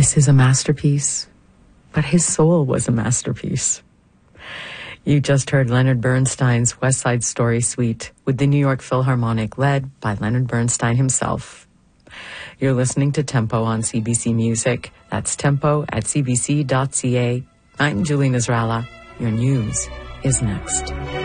This is a masterpiece, but his soul was a masterpiece. You just heard Leonard Bernstein's West Side Story Suite with the New York Philharmonic, led by Leonard Bernstein himself. You're listening to Tempo on CBC Music. That's tempo at cbc.ca. I'm Julie Nasrallah. Your news is next.